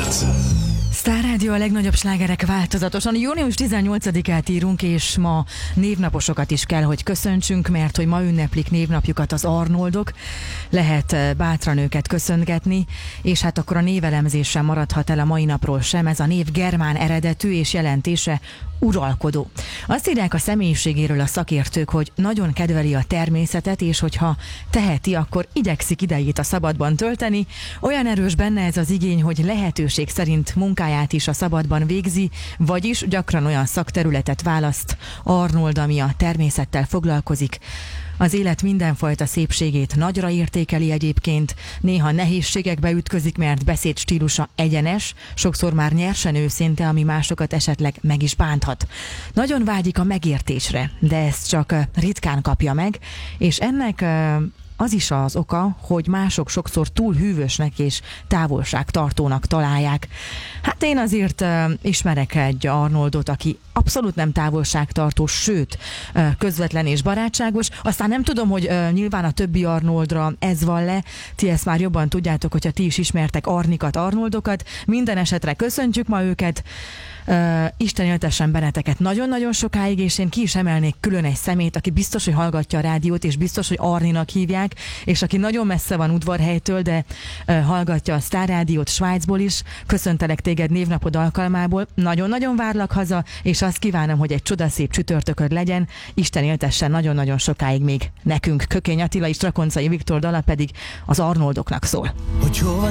perc. Sztár Rádió, a legnagyobb slágerek változatosan. Június 18-át írunk, és ma névnaposokat is kell, hogy köszöntsünk, mert hogy ma ünneplik névnapjukat az Arnoldok. Lehet bátran őket köszöngetni, és hát akkor a névelemzés sem maradhat el a mai napról sem. Ez a név germán eredetű, és jelentése uralkodó. Azt írják a személyiségéről a szakértők, hogy nagyon kedveli a természetet, és hogyha teheti, akkor igyekszik idejét a szabadban tölteni. Olyan erős benne ez az igény, hogy lehetőség szerint munkáját is a szabadban végzi, vagyis gyakran olyan szakterületet választ Arnold, ami a természettel foglalkozik. Az élet mindenfajta szépségét nagyra értékeli egyébként, néha nehézségekbe ütközik, mert beszédstílusa egyenes, sokszor már nyersen őszinte, ami másokat esetleg meg is bánthat. Nagyon vágyik a megértésre, de ezt csak ritkán kapja meg, és ennek az is az oka, hogy mások sokszor túl hűvösnek és távolságtartónak találják. Hát én azért ismerek egy Arnoldot, aki abszolút nem távolságtartó, sőt, közvetlen és barátságos. Aztán nem tudom, hogy nyilván a többi Arnoldra ez van le. Ti ezt már jobban tudjátok, hogyha ti is ismertek Arnikat, Arnoldokat. Minden esetre köszöntjük ma őket. Isten éltessen benneteket nagyon-nagyon sokáig, és én ki is emelnék külön egy szemét, aki biztos, hogy hallgatja a rádiót, és biztos, hogy Arninak hívják, és aki nagyon messze van Udvarhelytől, de hallgatja a Sztár Rádiót Svájcból is. Köszöntelek téged névnapod alkalmából. Nagyon-nagyon várlak haza, és azt kívánom, hogy egy csodaszép csütörtököd legyen. Isten éltessen nagyon-nagyon sokáig még nekünk. Kökény Attila és Rakoncai Viktor dala pedig az Arnoldoknak szól.